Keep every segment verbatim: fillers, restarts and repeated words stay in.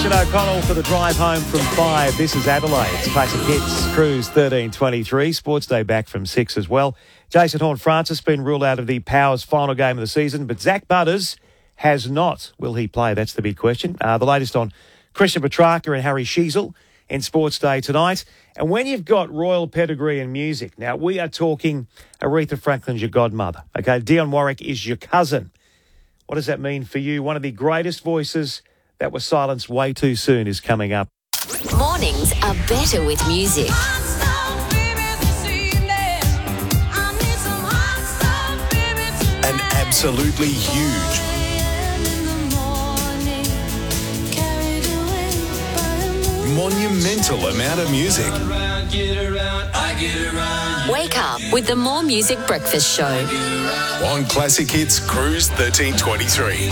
Jason O'Connell for the drive home from five. This is Adelaide's Classic Hits Cruise thirteen twenty-three. Sports Day back from six as well. Jason Horne-Francis been ruled out of the Powers final game of the season, but Zach Butters has not. Will he play? That's the big question. Uh, the latest on Christian Petrarca and Harry Sheezel in Sports Day tonight. And when you've got royal pedigree in music, now we are talking Aretha Franklin's your godmother. Okay, Dionne Warwick is your cousin. What does that mean for you? One of the greatest voices that was silenced way too soon is coming up. Mornings are better with music. An absolutely huge, monumental amount of music. Wake up with the More Music Breakfast Show On Classic Hits Cruise thirteen twenty-three.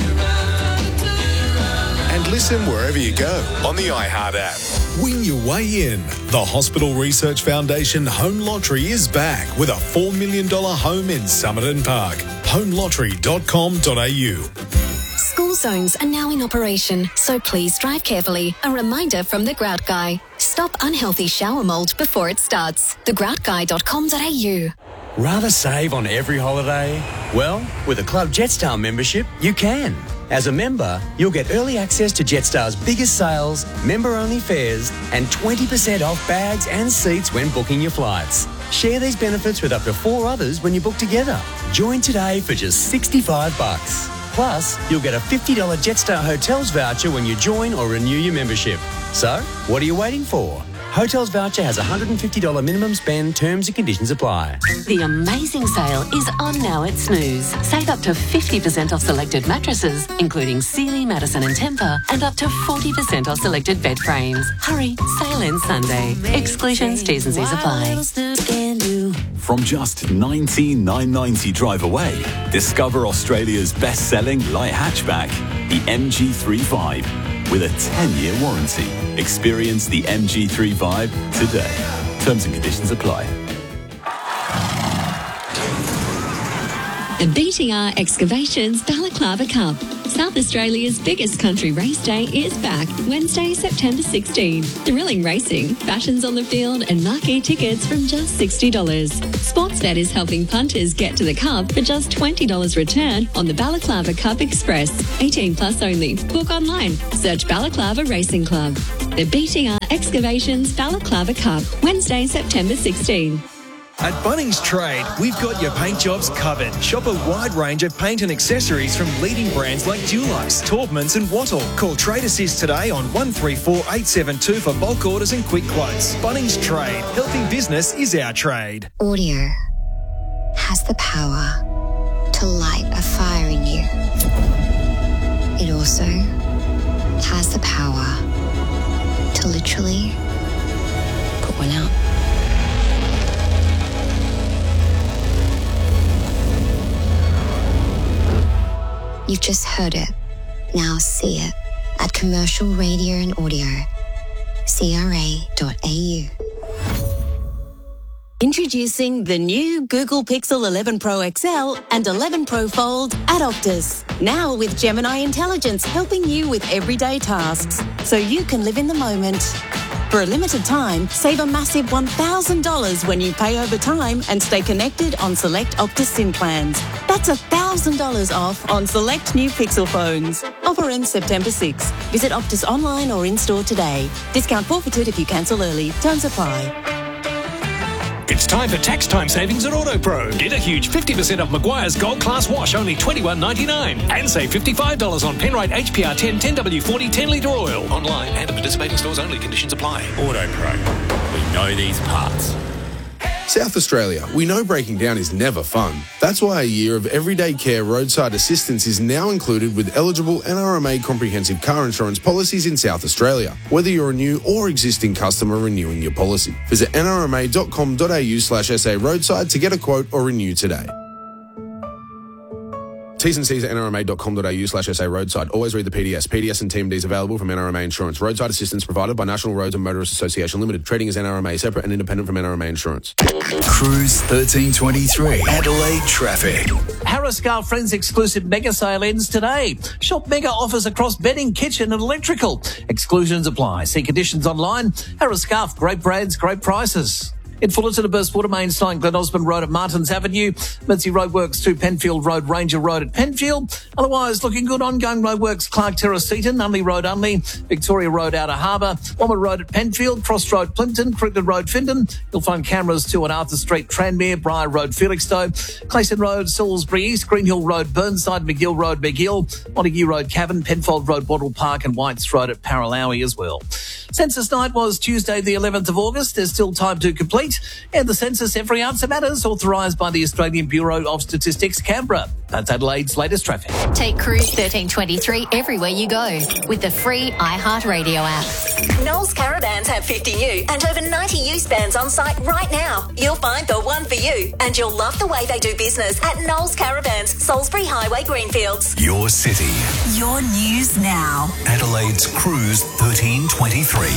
And listen wherever you go on the iHeart app. Win your way in. The Hospital Research Foundation Home Lottery is back with a four million dollars home in Somerton Park. home lottery dot com dot a u. School zones are now in operation, so please drive carefully. A reminder from The Grout Guy. Stop unhealthy shower mould before it starts. the grout guy dot com dot a u. Rather save on every holiday? Well, with a Club Jetstar membership, you can. As a member, you'll get early access to Jetstar's biggest sales, member-only fares, and twenty percent off bags and seats when booking your flights. Share these benefits with up to four others when you book together. Join today for just sixty-five bucks. Plus, you'll get a fifty dollars Jetstar Hotels voucher when you join or renew your membership. So, what are you waiting for? Hotels voucher has a one hundred fifty dollars minimum spend. Terms and conditions apply. The amazing sale is on now at Snooze. Save up to fifty percent off selected mattresses, including Sealy, Madison and Tempur, and up to forty percent off selected bed frames. Hurry, sale ends Sunday. Exclusions, T's and C's apply. From just nineteen thousand nine hundred ninety drive away, discover Australia's best-selling light hatchback, the M G thirty-five, with a ten-year warranty. Experience the M G thirty-five today. Terms and conditions apply. The B T R Excavations Balaclava Cup. South Australia's biggest country race day is back Wednesday, September sixteenth. Thrilling racing, fashions on the field and marquee tickets from just sixty dollars. Sportsbet is helping punters get to the Cup for just twenty dollars return on the Balaclava Cup Express. eighteen plus only. Book online. Search Balaclava Racing Club. The B T R Excavations Balaclava Cup, Wednesday, September sixteenth. At Bunnings Trade, we've got your paint jobs covered. Shop a wide range of paint and accessories from leading brands like Dulux, Taubmans and Wattle. Call Trade Assist today on one three four eight seven two for bulk orders and quick quotes. Bunnings Trade. Helping business is our trade. Audio has the power to light a fire in you. It also has the power to literally put one out. You've just heard it. Now see it at Commercial Radio and Audio. C R A dot A U. Introducing the new Google Pixel eleven Pro X L and eleven Pro Fold at Optus. Now with Gemini Intelligence helping you with everyday tasks, so you can live in the moment. For a limited time, save a massive one thousand dollars when you pay over time and stay connected on select Optus SIM plans. That's one thousand dollars off on select new Pixel phones. Offer ends September sixth. Visit Optus online or in-store today. Discount forfeited if you cancel early. Terms apply. It's time for tax time savings at AutoPro. Get a huge fifty percent off Maguire's Gold Class Wash, only twenty-one ninety-nine. And save fifty-five dollars on Penrite H P R ten ten W forty ten litre oil. Online and at participating stores only. Conditions apply. AutoPro. We know these parts. South Australia, we know breaking down is never fun. That's why a year of everyday care roadside assistance is now included with eligible N R M A comprehensive car insurance policies in South Australia, whether you're a new or existing customer renewing your policy. Visit n r m a dot com dot a u slash s a roadside to get a quote or renew today. T's and C's at nrma.com.au slash SA roadside. Always read the P D S. P D S and T M Ds available from N R M A Insurance. Roadside assistance provided by National Roads and Motorists Association Limited. Trading as N R M A, separate and independent from N R M A Insurance. Cruise thirteen twenty-three. Adelaide traffic. Harris Car Friends exclusive mega sale ends today. Shop mega offers across bedding, kitchen and electrical. Exclusions apply. See conditions online. Harris Scarf, great brands, great prices. In Fullerton, a burst water main line, Glen Osmond Road at Martins Avenue, Mitzi Roadworks to Penfield Road, Ranger Road at Penfield. Otherwise, looking good. Ongoing roadworks, Clark Terrace, Seaton, Unley Road, Unley, Victoria Road, Outer Harbour, Wommer Road at Penfield, Cross Road, Plympton, Crichton Road, Findon. You'll find cameras too on Arthur Street, Tranmere, Briar Road, Felixstowe, Clayton Road, Salisbury East, Greenhill Road, Burnside, McGill Road, McGill, Montague Road, Cavan, Penfold Road, Wattle Park and Whites Road at Paralowie as well. Census night was Tuesday the eleventh of August. There's still time to complete. And the census, every answer matters, authorised by the Australian Bureau of Statistics, Canberra. That's Adelaide's latest traffic. Take Cruise thirteen twenty-three everywhere you go with the free iHeartRadio app. Knowles Caravans have fifty new and over ninety used vans on site right now. You'll find the one for you, and you'll love the way they do business at Knowles Caravans, Salisbury Highway, Greenfields. Your city. Your news now. Adelaide's Cruise thirteen twenty-three.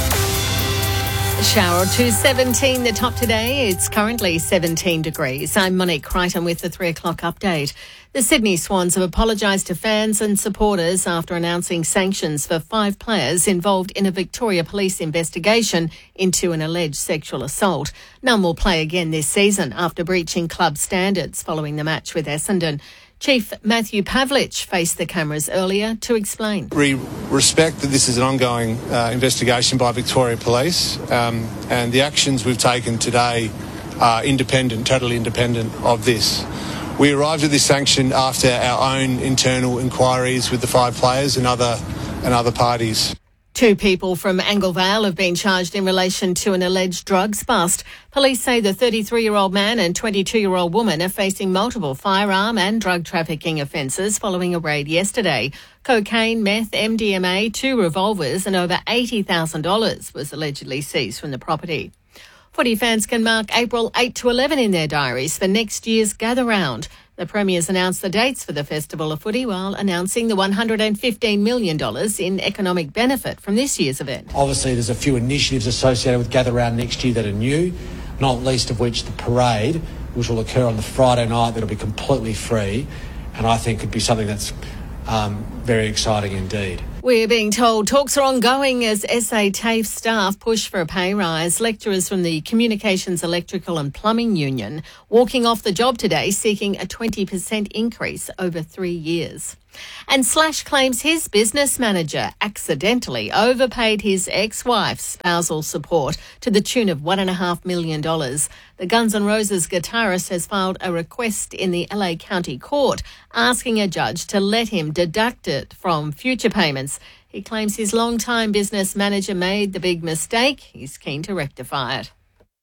Shower to seventeen, the top today. It's currently seventeen degrees. I'm Monique Crichton with the three o'clock update. The Sydney Swans have apologised to fans and supporters after announcing sanctions for five players involved in a Victoria Police investigation into an alleged sexual assault. None will play again this season after breaching club standards following the match with Essendon. Chief Matthew Pavlich faced the cameras earlier to explain. We respect that this is an ongoing uh, investigation by Victoria Police, um, and the actions we've taken today are independent, totally independent of this. We arrived at this sanction after our own internal inquiries with the five players and other and other parties. Two people from Anglevale have been charged in relation to an alleged drugs bust. Police say the thirty-three-year-old man and twenty-two-year-old woman are facing multiple firearm and drug trafficking offences following a raid yesterday. Cocaine, meth, M D M A, two revolvers and over eighty thousand dollars was allegedly seized from the property. Footy fans can mark April eighth to eleven in their diaries for next year's Gather Round. The Premier's announced the dates for the Festival of Footy while announcing the one hundred fifteen million dollars in economic benefit from this year's event. Obviously, there's a few initiatives associated with Gather Round next year that are new, not least of which the parade, which will occur on the Friday night, that'll be completely free, and I think could be something that's um, very exciting indeed. We're being told talks are ongoing as S A TAFE staff push for a pay rise. Lecturers from the Communications, Electrical and Plumbing Union walking off the job today seeking a twenty percent increase over three years. And Slash claims his business manager accidentally overpaid his ex-wife's spousal support to the tune of one point five million dollars. The Guns N' Roses guitarist has filed a request in the L A County Court asking a judge to let him deduct it from future payments. He claims his longtime business manager made the big mistake. He's keen to rectify it.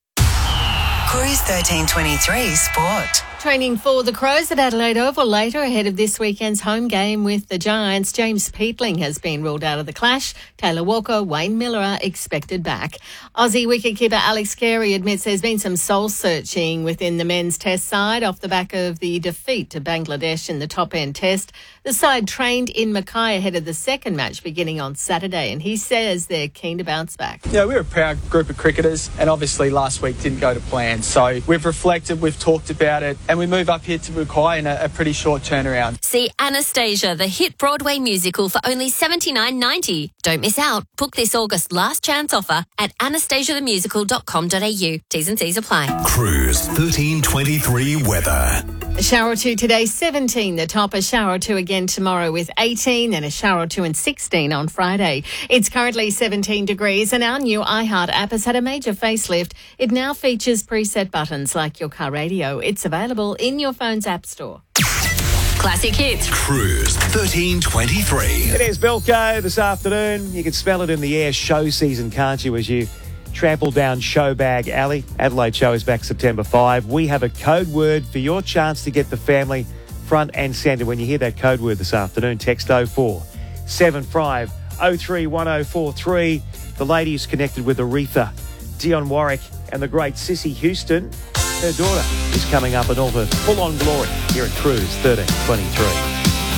Cruise thirteen twenty-three Sport. Training for the Crows at Adelaide Oval later ahead of this weekend's home game with the Giants. James Peatling has been ruled out of the clash. Taylor Walker, Wayne Miller are expected back. Aussie wicketkeeper Alex Carey admits there's been some soul-searching within the men's test side off the back of the defeat to Bangladesh in the top-end test. The side trained in Mackay ahead of the second match beginning on Saturday, and he says they're keen to bounce back. Yeah, we're a proud group of cricketers, and obviously last week didn't go to plan. So we've reflected, we've talked about it, and we move up here to Mackay in a, a pretty short turnaround. See Anastasia, the hit Broadway musical, for only seventy-nine ninety. Don't miss out. Book this August last chance offer at anastasia the musical dot com dot a u. T's and C's apply. Cruise thirteen twenty-three weather. A shower or two today, seventeen. The top, a shower or two again tomorrow with eighteen, and a shower or two and sixteen on Friday. It's currently seventeen degrees, and our new iHeart app has had a major facelift. It now features preset buttons like your car radio. It's available in your phone's app store. Classic hits. Cruise thirteen twenty-three. It is Belco this afternoon. You can smell it in the air. Show season, can't you, as you trample down Showbag Alley. Adelaide Show is back September fifth. We have a code word for your chance to get the family front and centre. When you hear that code word this afternoon, text oh four seven five oh three one oh four three. The lady is connected with Aretha, Dionne Warwick and the great Sissy Houston. her daughter is coming up in all her full-on glory here at Cruise thirteen twenty-three.